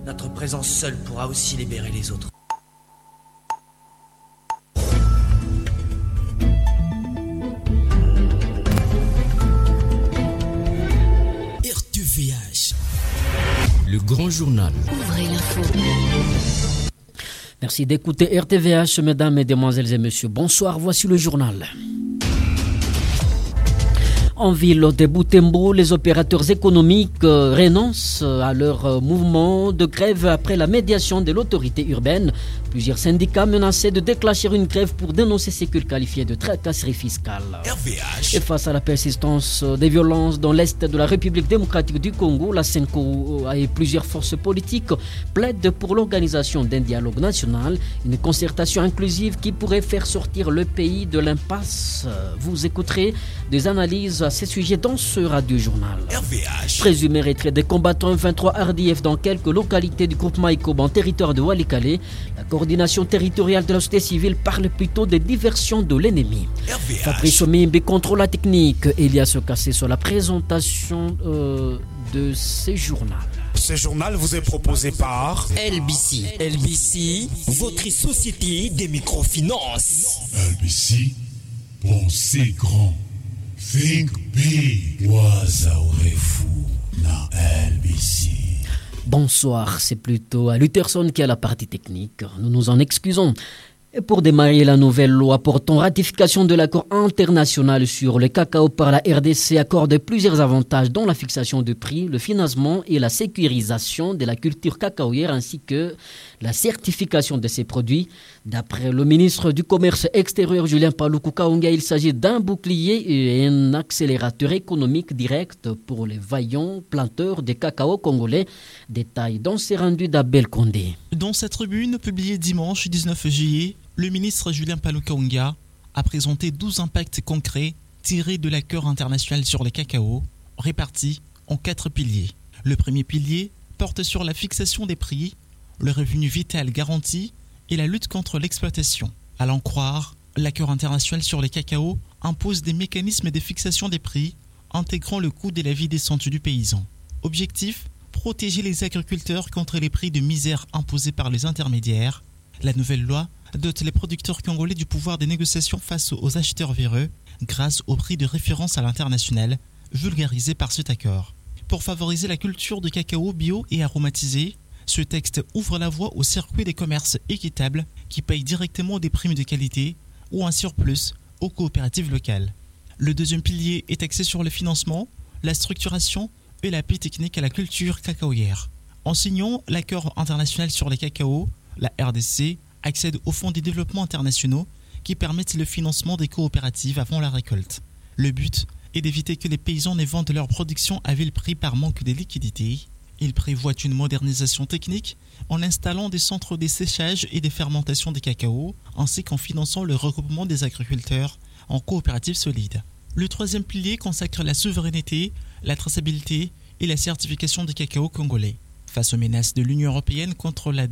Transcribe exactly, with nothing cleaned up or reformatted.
Notre présence seule pourra aussi libérer les autres. R T V H, le grand journal. Ouvrez l'info. Merci d'écouter R T V H, mesdames, mesdemoiselles et messieurs. Bonsoir, voici le journal. En ville de Butembo, les opérateurs économiques euh, renoncent à leur euh, mouvement de grève après la médiation de l'autorité urbaine. Plusieurs syndicats menaçaient de déclencher une grève pour dénoncer ce qu'ils qualifiaient de tracasserie fiscale. R V H. Et face à la persistance des violences dans l'est de la République démocratique du Congo, la SENCO et plusieurs forces politiques plaident pour l'organisation d'un dialogue national, une concertation inclusive qui pourrait faire sortir le pays de l'impasse. Vous écouterez des analyses à ces sujets dans ce radio-journal. R V H. Présumé retrait des combattants vingt-trois R D F dans quelques localités du groupement Ikob en territoire de Walikale, la coordination territoriale de la société civile parle plutôt de diversion de l'ennemi. R V H. Fabrice Omimbe contrôle la technique. Elias Kassé sur la présentation euh, de ce journal. Ce journal vous est proposé par L B C. L B C, votre société des microfinances. L B C, pensez grand. Think big. Wazaorefu na L B C. Bonsoir, c'est plutôt à Lutherson qui a la partie technique. Nous nous en excusons. Et pour démarrer la nouvelle loi portant ratification de l'accord international sur le cacao par la R D C accorde plusieurs avantages dont la fixation de prix, le financement et la sécurisation de la culture cacaoyère ainsi que la certification de ces produits. D'après le ministre du Commerce extérieur Julien Paluku Kahonga, il s'agit d'un bouclier et un accélérateur économique direct pour les vaillants planteurs de cacao congolais. Détail dans ces rendus d'Abel Condé. Dans sa tribune publiée dimanche dix-neuf juillet, le ministre Julien Paluku Kahonga a présenté douze impacts concrets tirés de l'accord international sur le cacao, répartis en quatre piliers. Le premier pilier porte sur la fixation des prix, le revenu vital garanti et la lutte contre l'exploitation. À l'en croire, l'accord international sur le cacao impose des mécanismes de fixation des prix intégrant le coût de la vie décente du paysan. Objectif : protéger les agriculteurs contre les prix de misère imposés par les intermédiaires. La nouvelle loi dote les producteurs congolais du pouvoir des négociations face aux acheteurs véreux grâce au prix de référence à l'international vulgarisé par cet accord. Pour favoriser la culture de cacao bio et aromatisé, ce texte ouvre la voie au circuit des commerces équitables qui payent directement des primes de qualité ou un surplus aux coopératives locales. Le deuxième pilier est axé sur le financement, la structuration et l'appui technique à la culture cacaoyère. En signant l'accord international sur les cacao, la R D C accède aux fonds de développement internationaux qui permettent le financement des coopératives avant la récolte. Le but est d'éviter que les paysans ne vendent leur production à vil prix par manque de liquidité. Il prévoit une modernisation technique en installant des centres de séchage et de fermentation des cacao, ainsi qu'en finançant le regroupement des agriculteurs en coopératives solides. Le troisième pilier consacre la souveraineté, la traçabilité et la certification des cacao congolais. Face aux menaces de l'Union européenne contre la